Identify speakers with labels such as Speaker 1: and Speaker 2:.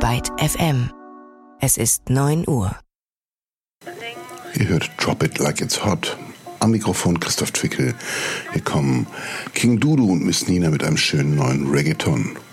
Speaker 1: Byte FM. Es ist 9 Uhr.
Speaker 2: Ihr hört Drop It Like It's Hot. Am Mikrofon Christoph Twickel. Hier kommen King Dudu und Miss Nina mit einem schönen neuen Reggaeton.